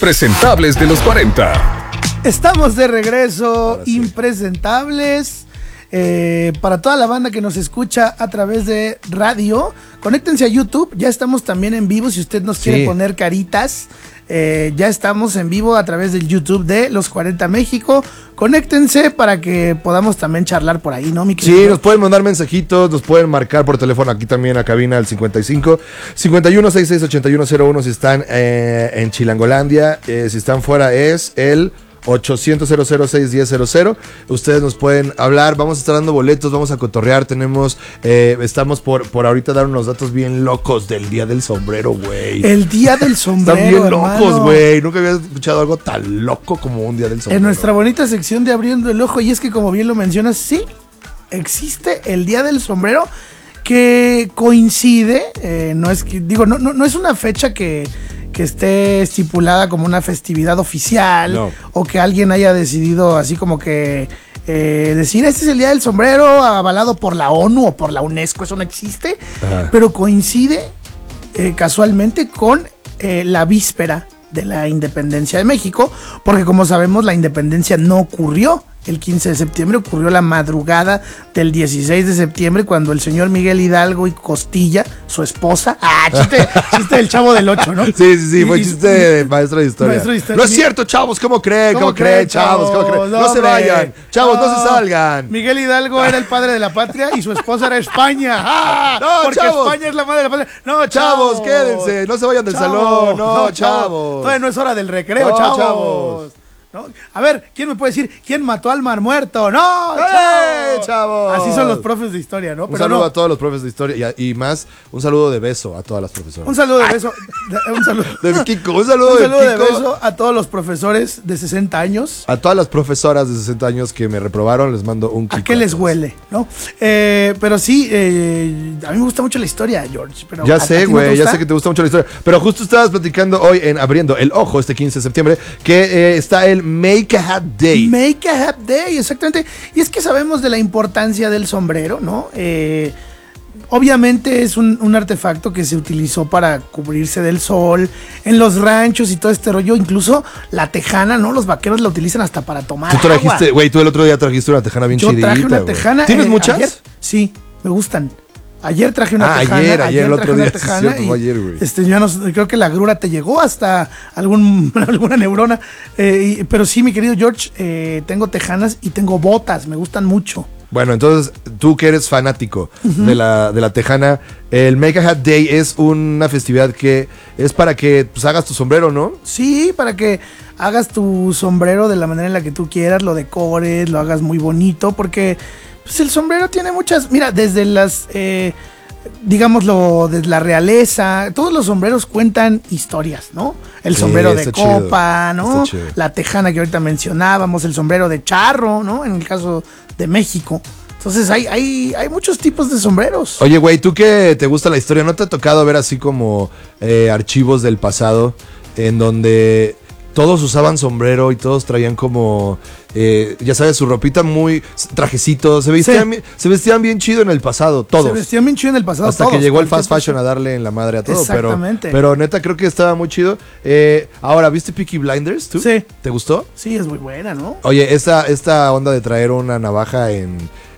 impresentables de los 40. Estamos de regreso, impresentables. Para toda la banda que nos escucha a través de radio, conéctense a YouTube. Ya estamos también en vivo. Si usted nos quiere poner caritas, ya estamos en vivo a través del YouTube de Los 40 México. Conéctense para que podamos también charlar por ahí, ¿no, mi querido? Sí, nos pueden mandar mensajitos, nos pueden marcar por teléfono aquí también a cabina al 55 51 66 8101 si están en Chilangolandia. Si están fuera es el 800-006-1000. Ustedes nos pueden hablar, vamos a estar dando boletos, vamos a cotorrear, estamos por ahorita dar unos datos bien locos del Día del Sombrero, güey. El Día del Sombrero, están bien hermano. locos, güey. Nunca había escuchado algo tan loco como un Día del Sombrero. En nuestra bonita sección de Abriendo el Ojo, y es que como bien lo mencionas, sí, existe el Día del Sombrero que coincide, no es que, digo, no es una fecha que esté estipulada como una festividad oficial, o que alguien haya decidido así como que decir, este es el Día del Sombrero avalado por la ONU o por la UNESCO, eso no existe. Ajá. Pero coincide casualmente con la víspera de la independencia de México, porque como sabemos la independencia no ocurrió el 15 de septiembre, ocurrió la madrugada del 16 de septiembre cuando el señor Miguel Hidalgo y Costilla, su esposa, chiste del Chavo del 8, ¿no? Sí, fue chiste de maestro de historia. No es cierto, chavos, ¿cómo creen, chavos? ¿Cómo creen? No se vayan, chavos, no se salgan. Miguel Hidalgo era el padre de la patria y su esposa era España. Porque chavos, España es la madre de la patria. No, chavos, quédense, no se vayan del salón, chavos. Todavía no es hora del recreo, chavos. ¿No? A ver, ¿quién me puede decir quién mató al Mar Muerto? ¡No! ¡Chavos! Así son los profes de historia, ¿no? Un saludo a todos los profes de historia y más, un saludo de beso a todas las profesoras. Un saludo de beso. Un saludo de beso a todos los profesores de 60 años. A todas las profesoras de 60 años que me reprobaron, les mando un kiko. ¿A qué les huele, no? Pero sí, a mí me gusta mucho la historia, George. Pero ya sé, güey, ya sé que te gusta mucho la historia. Pero justo estabas platicando hoy en Abriendo el Ojo, este 15 de septiembre, que está el Make a Hat Day. Make a Hat Day, exactamente. Y es que sabemos de la importancia del sombrero, ¿no? Obviamente es un artefacto que se utilizó para cubrirse del sol en los ranchos y todo este rollo. Incluso la tejana, ¿no? Los vaqueros la utilizan hasta para tomar agua. Tú trajiste, güey, tú el otro día trajiste una tejana bien chidita. Yo traje una tejana. ¿Tienes muchas? Ayer, sí, me gustan. Ayer traje una tejana. Ayer el otro día. Tejana y, ayer, güey. Ya no, creo que la grura te llegó hasta alguna neurona. Pero sí, mi querido George, tengo tejanas y tengo botas. Me gustan mucho. Bueno, entonces, tú que eres fanático de la tejana, el Make a Hat Day es una festividad que es para que pues, hagas tu sombrero, ¿no? Sí, para que hagas tu sombrero de la manera en la que tú quieras, lo decores, lo hagas muy bonito, porque pues el sombrero tiene muchas, mira, desde las, digámoslo, desde la realeza, todos los sombreros cuentan historias, ¿no? El sombrero de copa, chido, ¿no? La tejana que ahorita mencionábamos, el sombrero de charro, ¿no? En el caso de México. Entonces hay muchos tipos de sombreros. Oye, güey, tú que te gusta la historia, ¿no te ha tocado ver así como archivos del pasado en donde todos usaban sombrero y todos traían como, ya sabes, su ropita muy trajecitos, se vestían bien chido en el pasado, todos. Se vestían bien chido en el pasado, hasta que llegó el fast fashion a darle en la madre a todo. Exactamente. Pero neta creo que estaba muy chido. Ahora, ¿viste Peaky Blinders tú? Sí. ¿Te gustó? Sí, es muy buena, ¿no? Oye, esta onda de traer una navaja en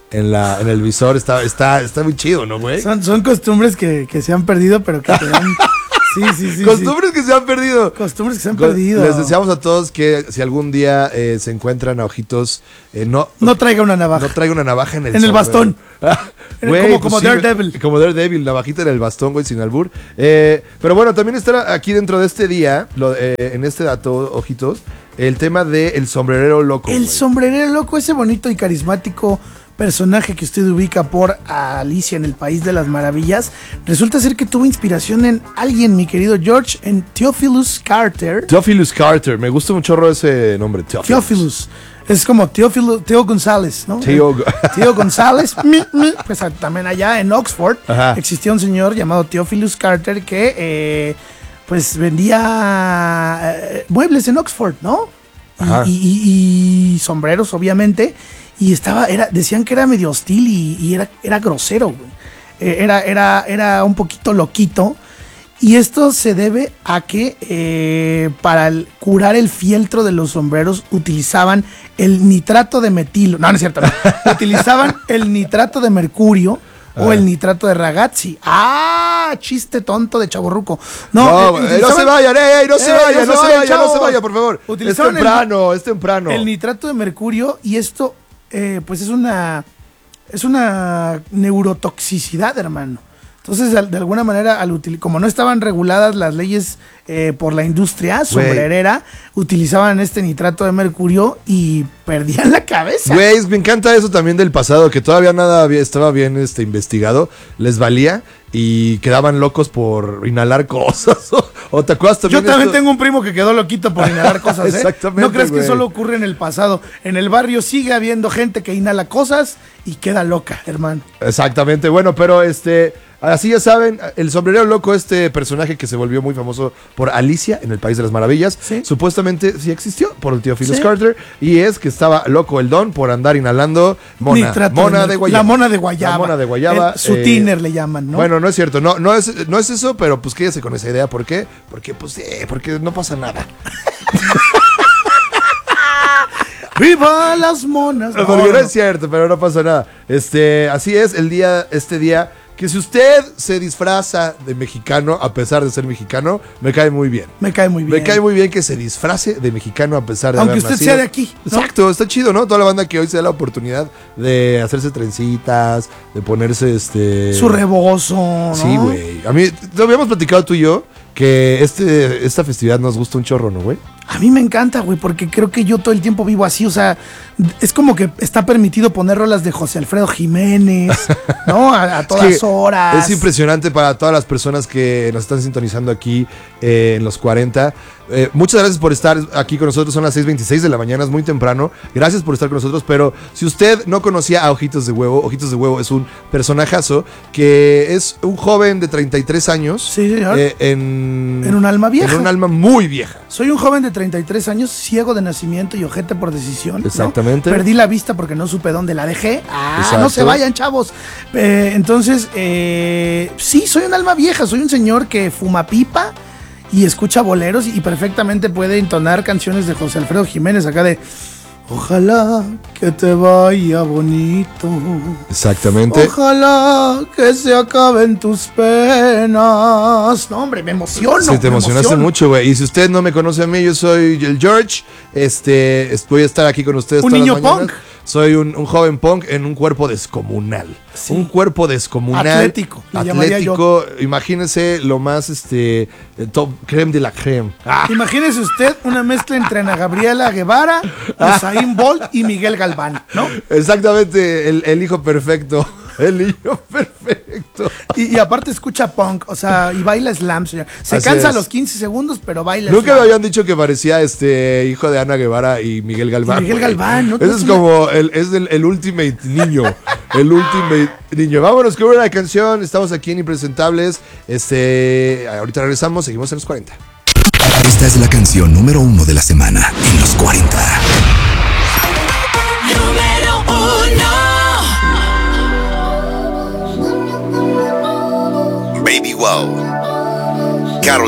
el visor está muy chido, ¿no, güey? Son costumbres que se han perdido, pero que te dan... Sí. Costumbres que se han perdido. Costumbres que se han perdido. Les deseamos a todos que si algún día se encuentran a Ojitos, no traiga una navaja. No traiga una navaja en el bastón. Güey, como Daredevil. Como Daredevil, navajita en el bastón, güey, sin albur. Pero bueno, también estará aquí dentro de este día, en este dato, Ojitos, el tema del sombrerero loco. El sombrerero loco, ese bonito y carismático personaje que usted ubica por Alicia en el País de las Maravillas, resulta ser que tuvo inspiración en alguien, mi querido George, en Theophilus Carter. Theophilus Carter, me gusta un chorro ese nombre, Theophilus. Es como Teo González, ¿no? Teo González. Pues también allá en Oxford existía un señor llamado Theophilus Carter que pues vendía muebles en Oxford, ¿no? Y sombreros, obviamente. Y decían que era medio hostil y era grosero, güey. Era un poquito loquito. Y esto se debe a que para curar el fieltro de los sombreros utilizaban el nitrato de metilo. No, no es cierto. No. Utilizaban el nitrato de mercurio o el nitrato de ragazzi. Chiste tonto de chavorruco. No se vayan, no se vayan, por favor. Utilizaban es temprano. El nitrato de mercurio, y esto pues es una neurotoxicidad, hermano. Entonces, de alguna manera, como no estaban reguladas las leyes por la industria sombrerera, utilizaban este nitrato de mercurio y perdían la cabeza. Güey, me encanta eso también del pasado, que todavía nada estaba bien investigado, les valía y quedaban locos por inhalar cosas. ¿O te acuerdas también? Yo también tengo un primo que quedó loquito por inhalar cosas, ¿eh? Exactamente, no crees güey. que solo ocurre en el pasado. En el barrio sigue habiendo gente que inhala cosas y queda loca, hermano. Exactamente, bueno, pero así ya saben, el sombrerero loco, este personaje que se volvió muy famoso por Alicia en el País de las Maravillas, ¿Sí? Supuestamente sí existió por el tío Phyllis ¿Sí? Carter, y es que estaba loco el don por andar inhalando mona de guayaba. La mona de guayaba. La mona de guayaba. Su tiner le llaman, ¿no? Bueno, no es cierto, no es eso, pero pues quédese con esa idea. ¿Por qué? Porque no pasa nada. ¡Viva las monas! Porque no es cierto, pero no pasa nada. Así es este día que si usted se disfraza de mexicano a pesar de ser mexicano, me cae muy bien. Me cae muy bien. Me cae muy bien que se disfrace de mexicano a pesar de aunque haber usted nacido. sea de aquí, ¿no? Exacto, está chido, ¿no? Toda la banda que hoy se da la oportunidad de hacerse trencitas, de ponerse su rebozo, ¿no? Sí, güey. A mí, lo habíamos platicado tú y yo, que esta festividad nos gusta un chorro, ¿no, güey? A mí me encanta, güey, porque creo que yo todo el tiempo vivo así, o sea, es como que está permitido poner rolas de José Alfredo Jiménez, ¿no? A todas horas. Es impresionante para todas las personas que nos están sintonizando aquí en los 40. Muchas gracias por estar aquí con nosotros, son las 6:26 de la mañana, es muy temprano. Gracias por estar con nosotros, pero si usted no conocía a Ojitos de Huevo es un personajazo que es un joven de 33 años. Sí, señor. En un alma vieja. En un alma muy vieja. Soy un joven de 33 años, ciego de nacimiento y ojete por decisión, ¿no? Exactamente. Perdí la vista porque no supe dónde la dejé. Exacto. No se vayan, chavos. Entonces, sí, soy un alma vieja, soy un señor que fuma pipa y escucha boleros y perfectamente puede entonar canciones de José Alfredo Jiménez acá de ojalá que te vaya bonito. Exactamente. Ojalá que se acaben tus penas. No, hombre, me emociono. Sí, te emocionaste mucho, güey. Y si usted no me conoce a mí, yo soy el George. Voy a estar aquí con ustedes un todas niño las mañanas. punk. Soy un joven punk en un cuerpo descomunal. Sí. Un cuerpo descomunal. Atlético, le llamaría yo. Imagínese lo más top creme de la creme. Imagínese usted una mezcla entre Ana Gabriela Guevara, Usain Bolt y Miguel Galván, ¿no? Exactamente, el hijo perfecto. El niño perfecto. Y aparte escucha punk, o sea, y baila slam, señor. Se Así cansa a es. los 15 segundos, pero baila Nunca slam. me habían dicho que parecía hijo de Ana Guevara y Miguel Galván. Y Miguel güey. Galván, ¿no? Ese es como el ultimate niño. El ultimate niño. Vámonos con una canción. Estamos aquí en Impresentables. Ahorita regresamos, seguimos en los 40. Esta es la canción número 1 de la semana en los 40. Número 1. Baby Wow.